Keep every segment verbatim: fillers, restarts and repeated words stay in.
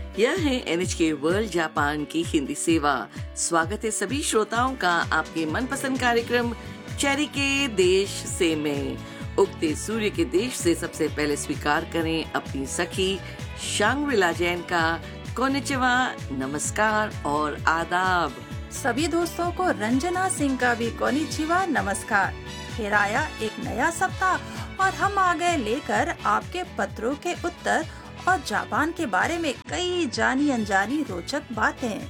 यह है N H के वर्ल्ड जापान की हिंदी सेवा। स्वागत है सभी श्रोताओं का आपके मनपसंद कार्यक्रम चेरी के देश से में। उगते सूर्य के देश से सबसे पहले स्वीकार करें अपनी सखी शांग्रिला जैन का कोनिचिवा, नमस्कार और आदाब। सभी दोस्तों को रंजना सिंह का भी कोनिचिवा, नमस्कार। फिर आया एक नया सप्ताह और हम आ गए लेकर आपके पत्रों के उत्तर और जापान के बारे में कई जानी अनजानी रोचक बातें।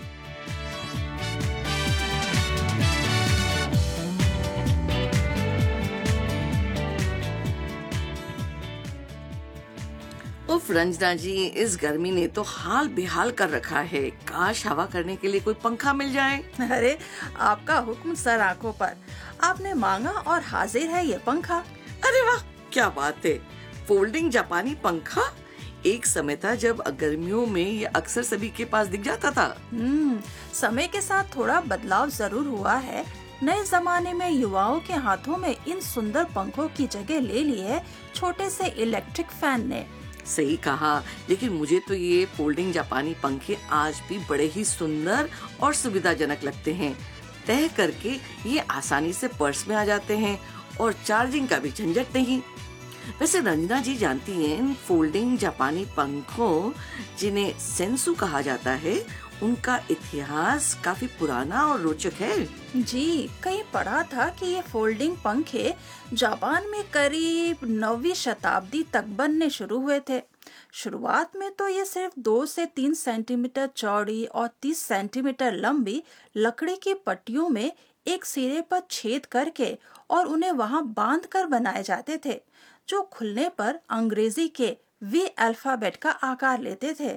उफ रंजना जी, इस गर्मी ने तो हाल बेहाल कर रखा है। काश हवा करने के लिए कोई पंखा मिल जाए। अरे आपका हुक्म सर आंखों पर। आपने मांगा और हाजिर है ये पंखा। अरे वाह, क्या बात है। फोल्डिंग जापानी पंखा। एक समय था जब गर्मियों में ये अक्सर सभी के पास दिख जाता था। हम्म, समय के साथ थोड़ा बदलाव जरूर हुआ है। नए जमाने में युवाओं के हाथों में इन सुंदर पंखों की जगह ले ली है छोटे से इलेक्ट्रिक फैन ने। सही कहा, लेकिन मुझे तो ये फोल्डिंग जापानी पंखे आज भी बड़े ही सुंदर और सुविधाजनक लगते हैं। तय करके ये आसानी से पर्स में आ जाते हैं और चार्जिंग का भी झंझट नहीं। वैसे रंजना जी जानती हैं, इन फोल्डिंग जापानी पंखों जिन्हें सेंसु कहा जाता है, उनका इतिहास काफी पुराना और रोचक है। जी, कहीं पढ़ा था कि ये फोल्डिंग पंखे जापान में करीब नौवीं शताब्दी तक बनने शुरू हुए थे। शुरुआत में तो ये सिर्फ दो से तीन सेंटीमीटर चौड़ी और तीस सेंटीमीटर लंबी लकड़ी की पट्टियों में एक सिरे पर छेद करके और उन्हें वहां बांध कर बनाए जाते थे, जो खुलने पर अंग्रेजी के वी अल्फाबेट का आकार लेते थे।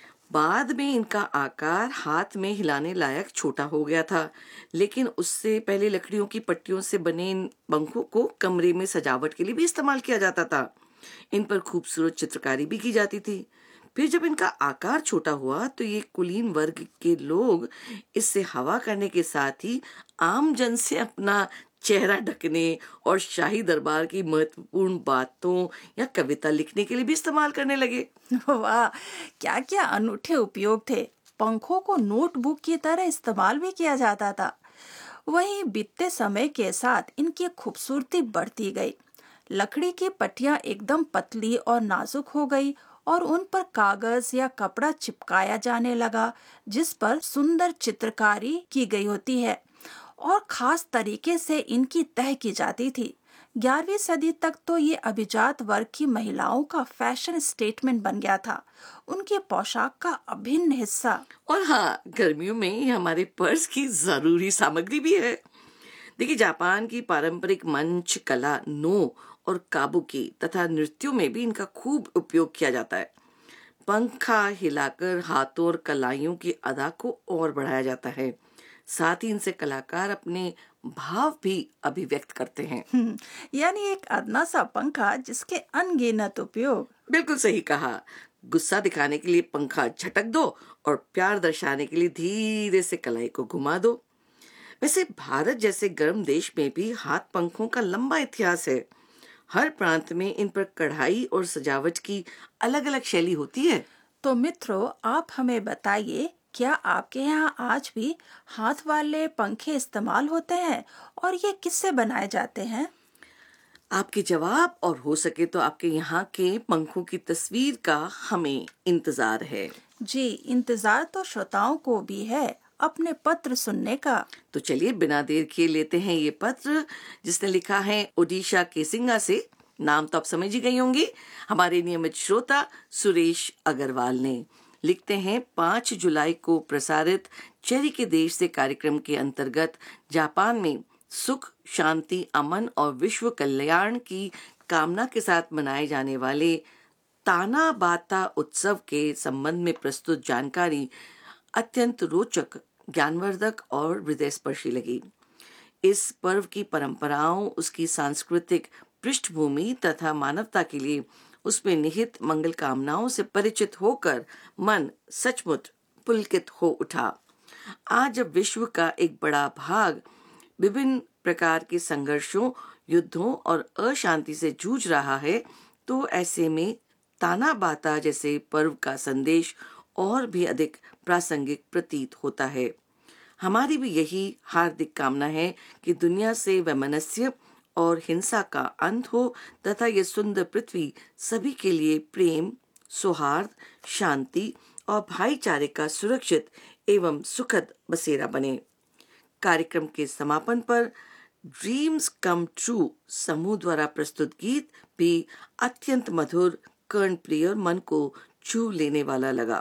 बाद में इनका आकार हाथ में हिलाने लायक छोटा हो गया था, लेकिन उससे पहले लकड़ियों की पट्टियों से बने इन पंखों को कमरे में सजावट के लिए भी इस्तेमाल किया जाता था। इन पर खूबसूरत चित्रकारी भी की जाती थी। फिर जब इनका आकार छोटा हुआ तो ये कुलीन वर्ग के लोग इससे हवा करने के साथ ही आम जन से अपना चेहरा ढकने और शाही दरबार की महत्वपूर्ण बातों या कविता लिखने के लिए भी इस्तेमाल करने लगे। वाह, क्या क्या अनूठे उपयोग थे। पंखों को नोटबुक की तरह इस्तेमाल भी किया जाता था। वहीं बीतते समय के साथ इनकी खूबसूरती बढ़ती गई। लकड़ी की पट्टियां एकदम पतली और नाजुक हो गई और उन पर कागज या कपड़ा चिपकाया जाने लगा, जिस पर सुंदर चित्रकारी की गई होती है और खास तरीके से इनकी तह की जाती थी। ग्यारहवीं सदी तक तो ये अभिजात वर्ग की महिलाओं का फैशन स्टेटमेंट बन गया था, उनकी पोशाक का अभिन्न हिस्सा। और हाँ, गर्मियों में ये हमारे पर्स की जरूरी सामग्री भी है। देखिए, जापान की पारंपरिक मंच कला नो और काबुकी तथा नृत्यों में भी इनका खूब उपयोग किया जाता है। पंखा हिलाकर हाथों और कलाइयों की अदा को और बढ़ाया जाता है। साथ ही इनसे कलाकार अपने भाव भी अभिव्यक्त करते हैं। यानी एक अदना सा पंखा जिसके अनगिनत उपयोग। बिल्कुल सही कहा। गुस्सा दिखाने के लिए पंखा झटक दो और प्यार दर्शाने के लिए धीरे से कलाई को घुमा दो। वैसे भारत जैसे गर्म देश में भी हाथ पंखों का लंबा इतिहास है। हर प्रांत में इन पर कढ़ाई और सजावट की अलग अलग शैली होती है। तो मित्रों, आप हमें बताइए, क्या आपके यहाँ आज भी हाथ वाले पंखे इस्तेमाल होते हैं और ये किससे बनाए जाते हैं? आपके जवाब और हो सके तो आपके यहाँ के पंखों की तस्वीर का हमें इंतजार है। जी, इंतजार तो श्रोताओं को भी है अपने पत्र सुनने का। तो चलिए बिना देर किए लेते हैं ये पत्र, जिसने लिखा है ओडिशा केसिंगा से। नाम तो आप समझ ही गई होंगी, हमारे नियमित श्रोता सुरेश अग्रवाल ने। लिखते हैं, पाँच जुलाई को प्रसारित चेरी के देश से कार्यक्रम के अंतर्गत जापान में सुख, शांति, अमन और विश्व कल्याण की कामना के साथ मनाए जाने वाले तानाबाता उत्सव के संबंध में प्रस्तुत जानकारी अत्यंत रोचक, ज्ञानवर्धक और हृदयस्पर्शी लगी। इस पर्व की परंपराओं, उसकी सांस्कृतिक पृष्ठभूमि तथा मानवता के लिए उसमें निहित मंगल कामनाओं से परिचित होकर मन सचमुच पुलकित हो उठा। आज जब विश्व का एक बड़ा भाग विभिन्न प्रकार के संघर्षों, युद्धों और अशांति से जूझ रहा है, तो ऐसे में तानाबाता जैसे पर्व का संदेश और भी अधिक प्रासंगिक प्रतीत होता है। हमारी भी यही हार्दिक कामना है कि दुनिया से वैमनस्य और हिंसा का अंत हो तथा ये सुंदर पृथ्वी सभी के लिए प्रेम, सौहार्द, शांति और भाईचारे का सुरक्षित एवं सुखद बसेरा बने। कार्यक्रम के समापन पर ड्रीम्स कम ट्रू समूह द्वारा प्रस्तुत गीत भी अत्यंत मधुर, कर्णप्रिय और मन को छू लेने वाला लगा।